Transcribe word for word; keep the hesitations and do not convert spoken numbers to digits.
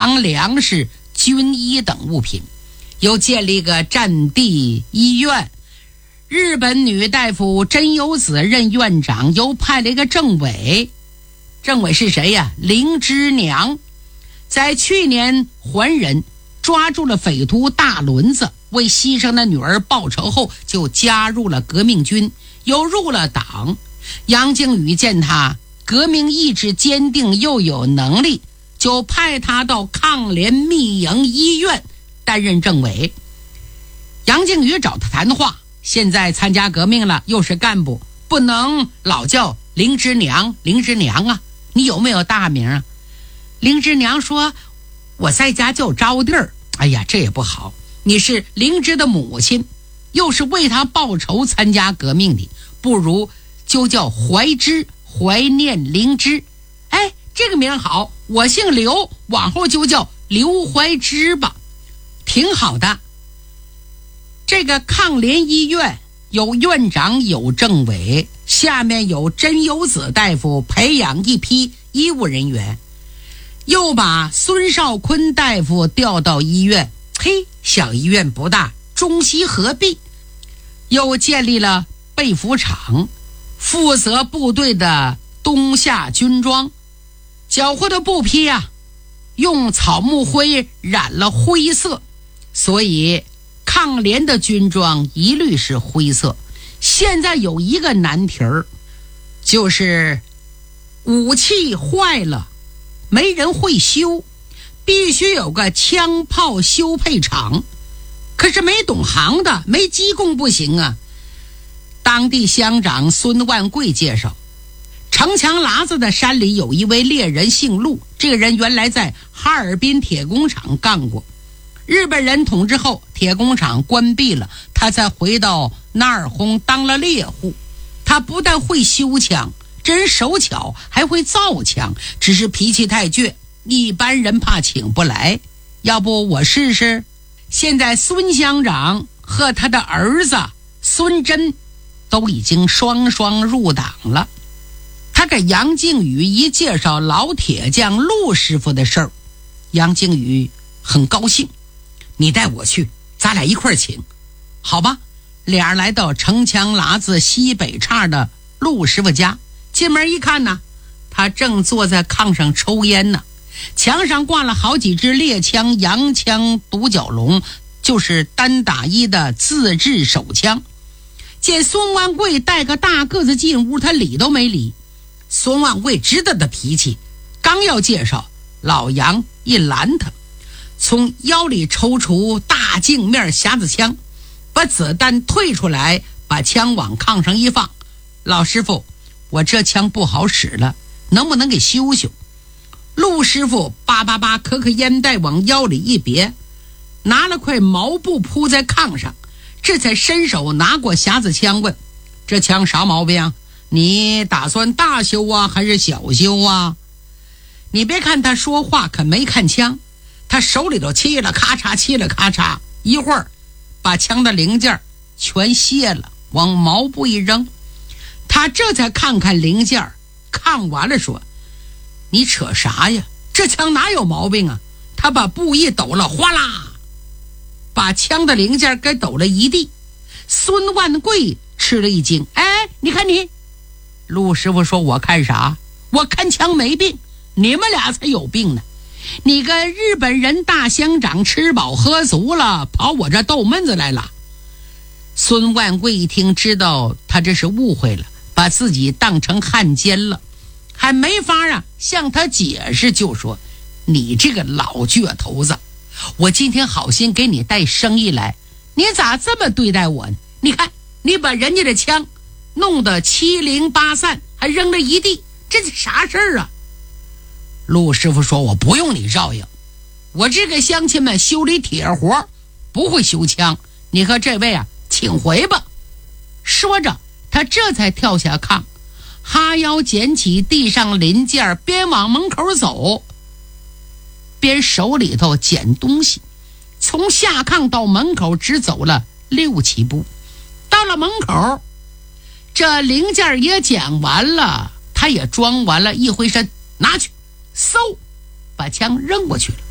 藏粮食、军医等物品，又建立个战地医院。日本女大夫真由子任院长，又派了一个政委。政委是谁呀？林芝娘。在去年还人抓住了匪徒大轮子，为牺牲的女儿报仇后，就加入了革命军，又入了党。杨靖宇见他革命意志坚定，又有能力，就派他到抗联密营医院担任政委。杨靖宇找他谈话，现在参加革命了，又是干部，不能老叫林芝娘林芝娘啊，你有没有大名啊？林芝娘说，我在家叫招娣儿。哎呀，这也不好，你是灵芝的母亲，又是为他报仇参加革命的，不如就叫怀芝，怀念灵芝。哎，这个名好，我姓刘，往后就叫刘怀芝吧，挺好的。这个抗联医院有院长，有政委，下面有真由子大夫培养一批医务人员，又把孙少坤大夫调到医院。嘿，小医院不大，中西合璧。又建立了被服厂，负责部队的冬夏军装。缴获的布匹啊，用草木灰染了灰色，所以抗联的军装一律是灰色。现在有一个难题儿，就是武器坏了，没人会修，必须有个枪炮修配厂，可是没懂行的，没机工不行啊。当地乡长孙万贵介绍，城墙喇子的山里有一位猎人姓陆，这个人原来在哈尔滨铁工厂干过，日本人统治后铁工厂关闭了，他才回到那儿轰当了猎户。他不但会修枪，这人手巧，还会造枪，只是脾气太倔，一般人怕请不来。要不我试试？现在孙乡长和他的儿子孙真都已经双双入党了。他给杨靖宇一介绍老铁匠陆师傅的事儿，杨靖宇很高兴，你带我去，咱俩一块儿请，好吧？俩人来到城墙喇子西北岔的陆师傅家，进门一看呢，他正坐在炕上抽烟呢，墙上挂了好几支猎枪、洋枪、独角龙，就是单打一的自制手枪。见孙万贵带个大个子进屋，他理都没理。孙万贵知道的脾气，刚要介绍，老杨一拦他，从腰里抽出大镜面匣子枪，把子弹退出来，把枪往炕上一放。老师傅，我这枪不好使了，能不能给修修？陆师傅叭叭叭磕磕烟袋往腰里一别，拿了块毛布铺在炕上，这才伸手拿过匣子枪，问，这枪啥毛病啊？你打算大修啊还是小修啊？你别看他说话可没看枪，他手里头嘁了咔嚓嘁了咔嚓，一会儿把枪的零件全卸了，往毛布一扔。他这才看看零件，看完了说，你扯啥呀？这枪哪有毛病啊？他把布一抖了，哗啦，把枪的零件给抖了一地。孙万贵吃了一惊，哎，你看你。陆师傅说，我看啥？我看枪没病，你们俩才有病呢。你个日本人大乡长吃饱喝足了，跑我这逗闷子来了。孙万贵一听，知道他这是误会了，把自己当成汉奸了，还没法啊向他解释，就说，你这个老倔头子，我今天好心给你带生意来，你咋这么对待我呢？你看你把人家的枪弄得七零八散，还扔了一地，这是啥事儿啊？陆师傅说，我不用你照应，我这个乡亲们修理铁活，不会修枪，你和这位啊请回吧。说着他这才跳下炕，哈腰捡起地上零件，边往门口走边手里头捡东西，从下炕到门口只走了六七步。到了门口，这零件也捡完了，他也装完了，一回身拿去，嗖，把枪扔过去了。